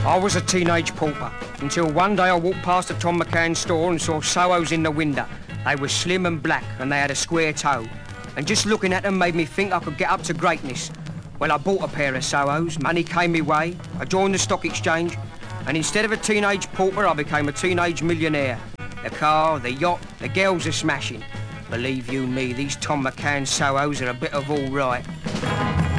I was a teenage pauper until one day I walked past a Tom McCann store and saw Sohos in the window. They were slim and black and they had a square toe. And just looking at them made me think I could get up to greatness. Well, I bought a pair of Sohos, money came my way, I joined the stock exchange, and instead of a teenage pauper, I became a teenage millionaire. The car, the yacht, the girls are smashing. Believe you me, these Tom McCann Sohos are a bit of all right.